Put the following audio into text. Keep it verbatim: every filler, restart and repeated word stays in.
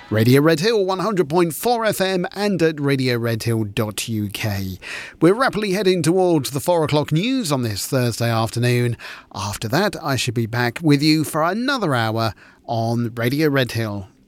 Radio Red Hill one hundred point four F M and at radio red hill dot U K. We're rapidly heading towards the four o'clock news on this Thursday afternoon. After that, I should be back with you for another hour on Radio Red Hill.